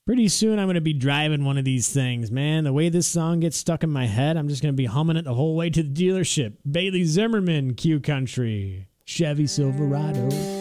Pretty soon I'm going to be driving one of these things, man. The way this song gets stuck in my head, I'm just going to be humming it the whole way to the dealership. Bailey Zimmerman, Q Country, Chevy Silverado.